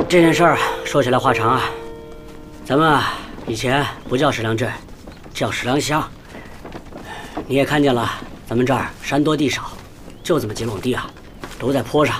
这件事儿说起来话长啊。咱们啊，以前不叫石梁镇，叫石梁乡。你也看见了，咱们这儿山多地少，就这么几垄地啊，都在坡上。